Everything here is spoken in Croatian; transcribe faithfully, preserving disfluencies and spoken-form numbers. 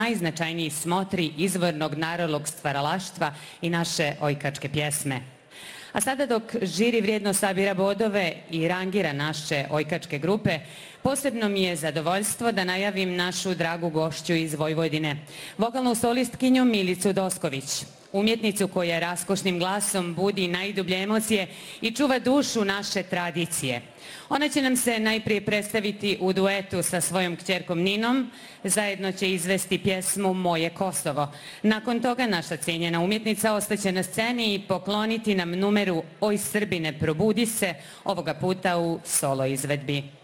najznačajniji smotri izvornog narodnog stvaralaštva i naše ojkačke pjesme. A sada dok žiri vrijedno sabira bodove i rangira naše ojkačke grupe, posebno mi je zadovoljstvo da najavim našu dragu gošću iz Vojvodine, vokalnu solistkinju Milicu Dosković, umjetnicu koja raskošnim glasom budi najdublje emocije i čuva dušu naše tradicije. Ona će nam se najprije predstaviti u duetu sa svojom kćerkom Ninom, zajedno će izvesti pjesmu Moje Kosovo. Nakon toga naša cijenjena umjetnica ostaće na sceni i pokloniti nam numeru Oj Srbine probudi se, ovoga puta u solo izvedbi.